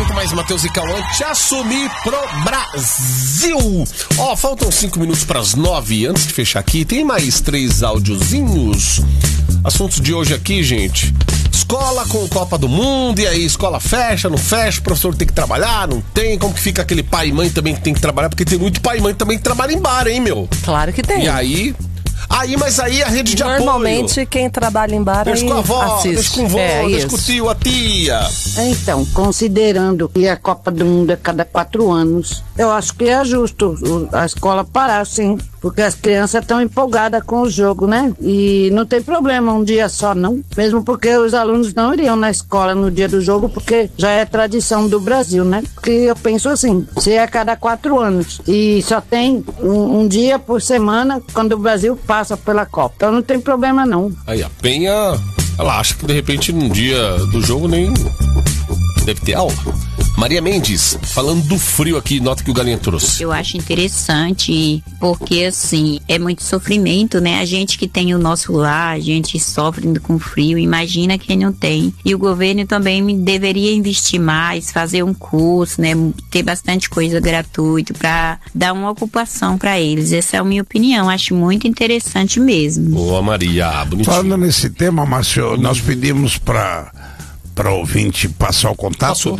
com mais Matheus e Cauã, te assumir pro Brasil. Ó, faltam 5 minutos para as 9. Antes de fechar aqui, tem mais 3 áudiozinhos. Assuntos de hoje aqui, gente. Escola com Copa do Mundo, e aí, escola fecha, não fecha, o professor tem que trabalhar, não tem, como que fica aquele pai e mãe também que tem que trabalhar, porque tem muito pai e mãe também que trabalha em bar, hein, meu? Claro que tem. E aí... mas aí a rede de apoio. Normalmente quem trabalha em bar deixa com a avó, assiste. deixa com o vô, deixa com o tio, a tia. Então, considerando que a Copa do Mundo é cada 4 anos, eu acho que é justo a escola parar, sim. Porque as crianças estão empolgadas com o jogo, né? E não tem problema um dia só, não. Mesmo porque os alunos não iriam na escola no dia do jogo, porque já é tradição do Brasil, né? Porque eu penso assim, se é a cada 4 anos e só tem um dia por semana quando o Brasil passa pela Copa. Então não tem problema, não. Aí a Penha, ela acha que de repente num dia do jogo nem deve ter aula. Maria Mendes, falando do frio aqui, nota que o Galinha trouxe. Eu acho interessante, porque assim, é muito sofrimento, né? A gente que tem o nosso lar, a gente sofre com frio, imagina quem não tem. E o governo também deveria investir mais, fazer um curso, né? Ter bastante coisa gratuita para dar uma ocupação para eles. Essa é a minha opinião, acho muito interessante mesmo. Boa, Maria, bonitinho. Falando nesse tema, Márcio, nós pedimos para ouvinte passar o contato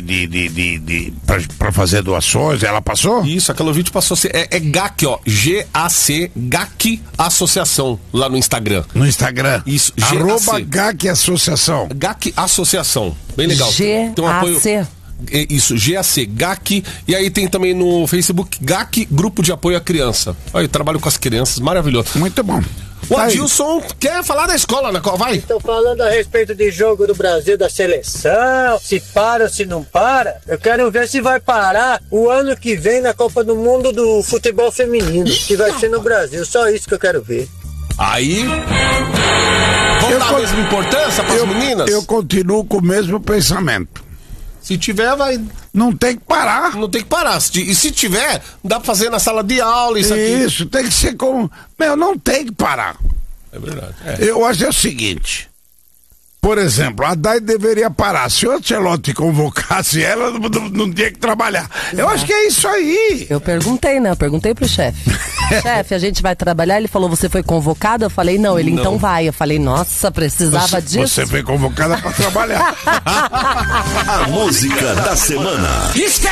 para fazer doações. Ela passou? Isso, aquela ouvinte passou. É GAC, ó. GAC, GAC Associação, lá no Instagram. No Instagram? Isso, @GAC. GAC Associação. GAC Associação. Bem legal. GAC. Tem um apoio. Isso, GAC, GAC. E aí tem também no Facebook GAC, Grupo de Apoio à Criança. Olha, eu trabalho com as crianças, maravilhoso. Muito bom. O Adilson quer falar da escola, né? Vai. Estou falando a respeito de jogo do Brasil, da seleção, se para ou se não para. Eu quero ver se vai parar o ano que vem na Copa do Mundo do futebol feminino, que vai ser no Brasil. Só isso que eu quero ver. Aí... Vamos dar a mesma importância para as meninas? Eu continuo com o mesmo pensamento. Se tiver, vai... Não tem que parar. Não tem que parar. E se tiver, dá pra fazer na sala de aula, isso aqui. Isso, tem que ser como... não tem que parar. É verdade. Eu acho o seguinte... Por exemplo, a Dai deveria parar. Se o Ancelotti convocasse ela, não tinha que trabalhar. Eu acho que é isso aí. Eu perguntei, né? Eu perguntei pro chefe. Chefe, a gente vai trabalhar? Ele falou, você foi convocado? Eu falei, não. Ele, então vai. Eu falei, nossa, precisava disso. Você foi convocada pra trabalhar. A música da semana.